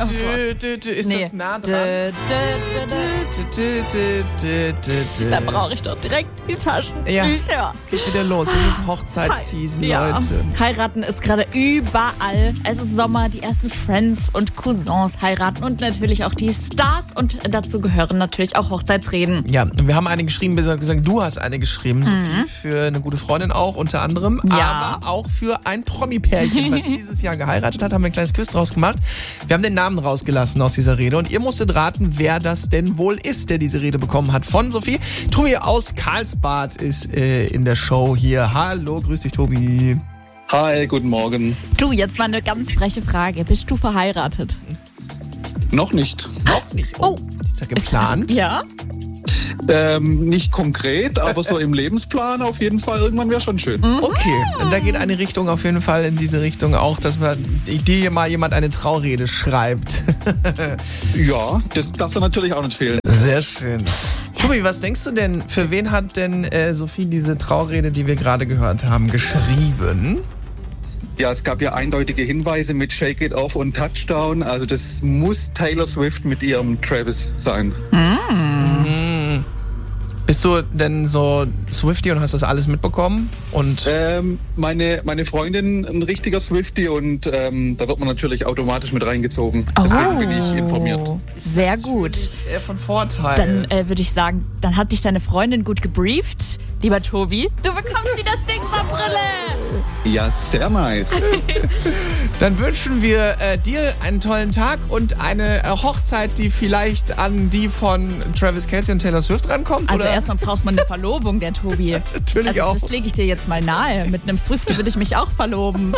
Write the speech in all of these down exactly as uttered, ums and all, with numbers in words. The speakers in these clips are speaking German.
dü, dü, dü. Ist Nee. das nah dran? Dö, dö, dö, dö. Dü, dü, dü, dü, dü. Da brauche ich doch direkt die Taschentücher. Ja. Es geht wieder los. Es ist Hochzeitsseason, Ja. Leute. Heiraten ist gerade überall. Es ist Sommer, die ersten Friends und Cousins heiraten und natürlich auch die Stars. Und dazu gehören natürlich auch Hochzeitsreden. Ja, und wir haben eine geschrieben, besser gesagt, du hast eine geschrieben, Sophie, für eine gute Freundin auch, unter anderem, Ja. aber auch für ein Promi-Pärchen, was dieses Jahr geheiratet hat, haben wir ein kleines Quiz draus gemacht. Wir haben den Namen rausgelassen aus dieser Rede und ihr musstet raten, wer das denn wohl ist, der diese Rede bekommen hat von Sophie. Tobi aus Karlsbad ist äh, in der Show hier. Hallo, grüß dich, Tobi. Hi, guten Morgen. Du, jetzt mal eine ganz freche Frage. Bist du verheiratet? Noch nicht. Noch nicht. Oh. Ist ja geplant. Ja? Ähm, nicht konkret, aber so im Lebensplan auf jeden Fall. Irgendwann wäre schon schön. Okay, und da geht eine Richtung auf jeden Fall in diese Richtung auch, dass man dir mal jemand eine Traurede schreibt. Ja, das darf dann natürlich auch nicht fehlen. Sehr schön. Tobi, was denkst du denn, für wen hat denn äh, Sophie diese Traurede, die wir gerade gehört haben, geschrieben? Ja, es gab ja eindeutige Hinweise mit Shake It Off und Touchdown. Also das muss Taylor Swift mit ihrem Travis sein. Mhm. Bist du denn so Swiftie und hast das alles mitbekommen? Und Ähm, meine, meine Freundin ein richtiger Swiftie und ähm, da wird man natürlich automatisch mit reingezogen. Deswegen bin ich informiert. Sehr gut. eher von Vorteil. Dann äh, würde ich sagen, dann hat dich deine Freundin gut gebrieft. Lieber Tobi, du bekommst die das Ding zur Brille. Ja, sehr nice. Dann wünschen wir äh, dir einen tollen Tag und eine äh, Hochzeit, die vielleicht an die von Travis Kelce und Taylor Swift rankommt. Also oder? erstmal braucht man eine Verlobung, der Tobi. Das natürlich also auch. das lege ich dir jetzt mal nahe. Mit einem Swiftie würde ich mich auch verloben.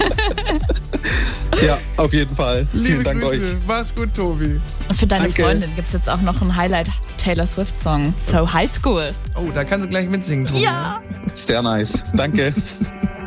Ja, auf jeden Fall. Liebe Vielen Dank Grüße. euch. Mach's gut, Tobi. Und für deine Danke. Freundin gibt es jetzt auch noch einen Highlight Taylor Swift Song. So High School. Oh, da kannst du gleich mitsingen, Tobi. Ja. Sehr nice. Danke.